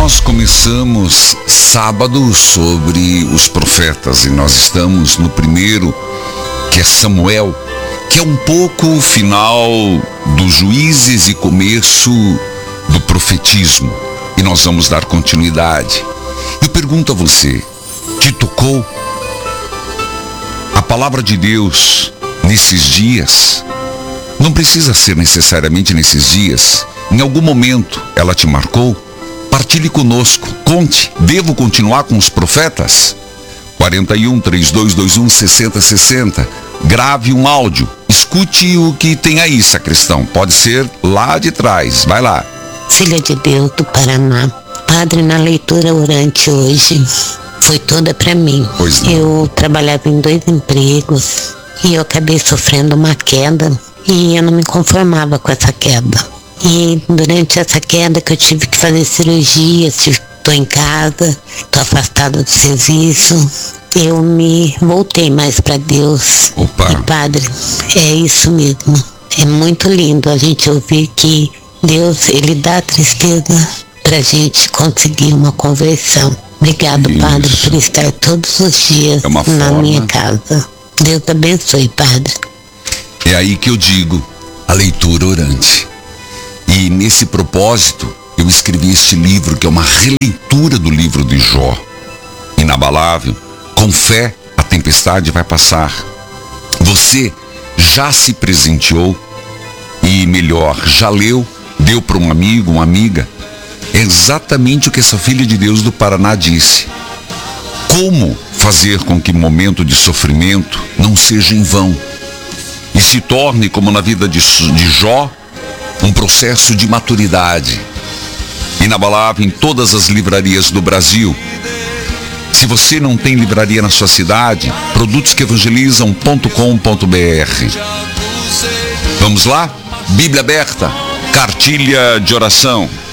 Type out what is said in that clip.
nós começamos sábado sobre os profetas e nós estamos no primeiro, que é Samuel, que é um pouco o final dos Juízes e começo do profetismo. E nós vamos dar continuidade. Eu pergunto a você, te tocou a palavra de Deus nesses dias? Não precisa ser necessariamente nesses dias. Em algum momento ela te marcou? Partilhe conosco, conte, devo continuar com os profetas? 41-3221-6060. Grave um áudio, escute o que tem aí, sacristão. Pode ser lá de trás, vai lá. Filha de Deus do Paraná, Padre, na leitura orante hoje foi toda para mim. Pois não. Eu trabalhava em 2 empregos e eu acabei sofrendo uma queda e eu não me conformava com essa queda. E durante essa queda que eu tive que fazer cirurgia, estou em casa, estou afastada do serviço, eu me voltei mais para Deus. Opa. E Padre, é isso mesmo. É muito lindo a gente ouvir que Deus, Ele dá tristeza pra gente conseguir uma conversão. Obrigado, Isso. Padre, por estar todos os dias na minha casa. Deus abençoe, Padre. É aí que eu digo, a leitura orante. E nesse propósito, eu escrevi este livro, que é uma releitura do livro de Jó. Inabalável, com fé, a tempestade vai passar. Você já se presenteou e, melhor, já leu, deu para um amigo, uma amiga? É exatamente o que essa filha de Deus do Paraná disse. Como fazer com que o momento de sofrimento não seja em vão e se torne, como na vida de Jó, um processo de maturidade. Inabalável em todas as livrarias do Brasil. Se você não tem livraria na sua cidade, produtosqueevangelizam.com.br. Vamos lá? Bíblia aberta, cartilha de oração.